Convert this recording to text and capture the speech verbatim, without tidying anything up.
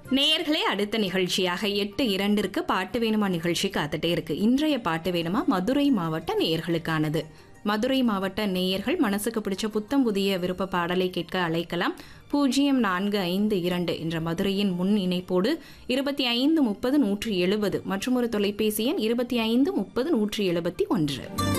நேயர்களே, அடுத்த நிகழ்ச்சியாக எட்டு இரண்டிற்கு பாட்டு வேணுமா நிகழ்ச்சி காத்துட்டே இருக்கு. இன்றைய பாட்டு வேணுமா மதுரை மாவட்ட நேயர்களுக்கானது. மதுரை மாவட்ட நேயர்கள் மனசுக்கு பிடிச்ச புத்தம் புதிய விருப்ப பாடலை கேட்க அழைக்கலாம். பூஜ்ஜியம் நான்கு ஐந்து இரண்டு என்ற மதுரையின் முன் இணைப்போடு இருபத்தி ஐந்து முப்பது நூற்றி எழுபது மற்றும் ஒரு தொலைபேசி எண் இருபத்தி ஐந்து முப்பது நூற்றி எழுபத்தி ஒன்று.